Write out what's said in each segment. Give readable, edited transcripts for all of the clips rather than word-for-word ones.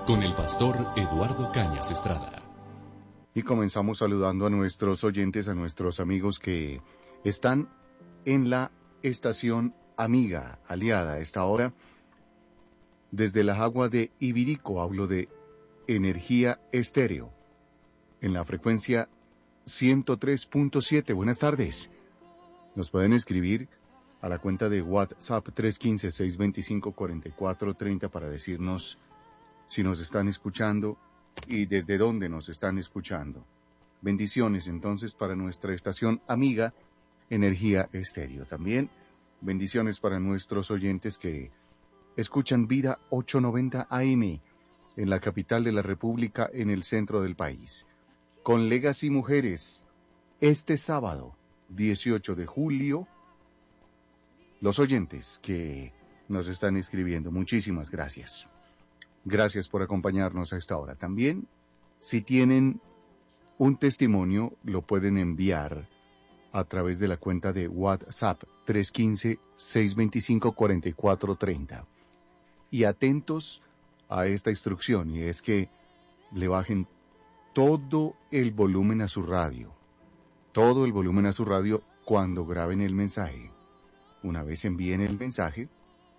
con el pastor Eduardo Cañas Estrada. Y comenzamos saludando a nuestros oyentes, a nuestros amigos que están en la estación amiga, aliada a esta hora. Desde la Jagua de Ibirico hablo de Energía Estéreo, en la frecuencia 103.7. Buenas tardes. Nos pueden escribir a la cuenta de WhatsApp 315-625-4430 para decirnos si nos están escuchando y desde dónde nos están escuchando. Bendiciones entonces para nuestra estación amiga Energía Estéreo. También bendiciones para nuestros oyentes que escuchan Vida 890 AM en la capital de la República, en el centro del país. Con Legacy Mujeres, este sábado 18 de julio, los oyentes que nos están escribiendo, muchísimas gracias. Gracias por acompañarnos a esta hora. También, si tienen un testimonio, lo pueden enviar a través de la cuenta de WhatsApp 315-625-4430. Y atentos a esta instrucción, y es que le bajen todo el volumen a su radio. Todo el volumen a su radio cuando graben el mensaje. Una vez envíen el mensaje,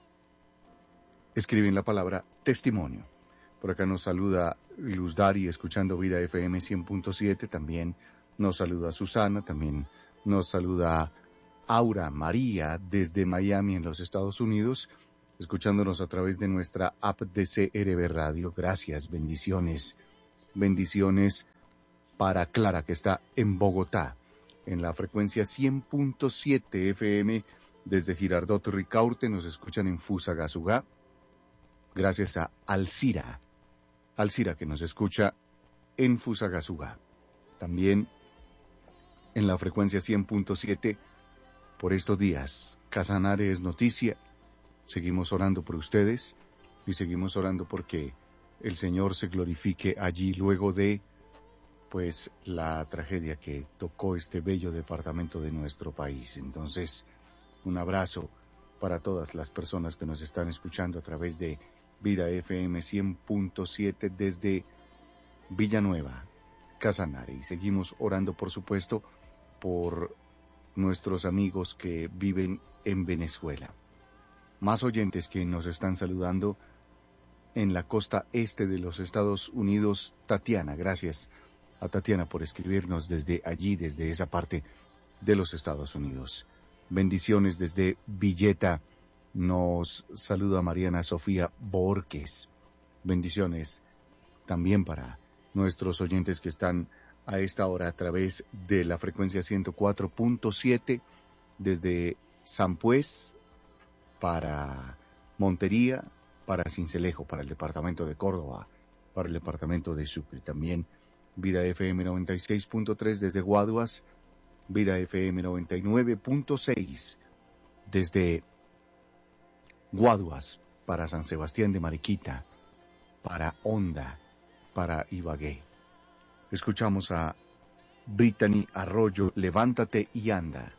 escriben la palabra testimonio. Por acá nos saluda Luz Dari, escuchando Vida FM 100.7. También nos saluda Susana. También nos saluda Aura María desde Miami, en los Estados Unidos, escuchándonos a través de nuestra app de CRB Radio. Gracias, bendiciones. Bendiciones para Clara, que está en Bogotá, en la frecuencia 100.7 FM. Desde Girardot Ricaurte nos escuchan en Fusagasugá. Gracias a Alcira que nos escucha en Fusagasugá. También en la frecuencia 100.7 por estos días. Casanare es noticia. Seguimos orando por ustedes y seguimos orando porque el Señor se glorifique allí luego de, pues, la tragedia que tocó este bello departamento de nuestro país. Entonces, un abrazo para todas las personas que nos están escuchando a través de Vida FM 100.7 desde Villanueva, Casanare. Y seguimos orando, por supuesto, por nuestros amigos que viven en Venezuela. Más oyentes que nos están saludando en la costa este de los Estados Unidos. Tatiana, gracias a Tatiana por escribirnos desde allí, desde esa parte de los Estados Unidos. Bendiciones desde Villeta. Nos saluda Mariana Sofía Borges. Bendiciones también para nuestros oyentes que están a esta hora a través de la frecuencia 104.7 desde Sampués para Montería, para Sincelejo, para el departamento de Córdoba, para el departamento de Sucre. También Vida FM 96.3 desde Guaduas, Vida FM 99.6 desde Guaduas, para San Sebastián de Mariquita, para Honda, para Ibagué. Escuchamos a Brittany Arroyo, Levántate y Anda.